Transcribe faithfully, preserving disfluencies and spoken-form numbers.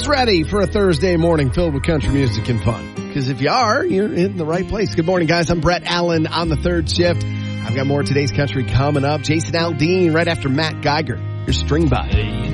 who's ready for a Thursday morning filled with country music and fun? Because if you are, you're in the right place. Good morning, guys. I'm Brett Allen on the third shift. I've got more of today's country coming up. Jason Aldean right after Matt Geiger. Your string by.